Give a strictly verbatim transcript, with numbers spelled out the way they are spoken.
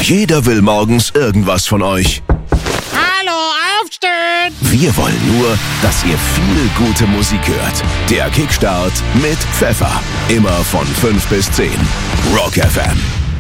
Jeder will morgens irgendwas von euch. Hallo, aufstehen! Wir wollen nur, dass ihr viel gute Musik hört. Der Kickstart mit Pfeffer. Immer von fünf bis zehn. Rock F M.